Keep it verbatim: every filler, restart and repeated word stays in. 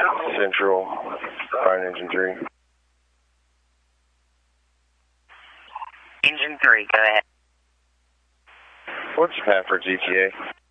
Central, Ryan Engine three. Engine three, go ahead. What's your path for G T A?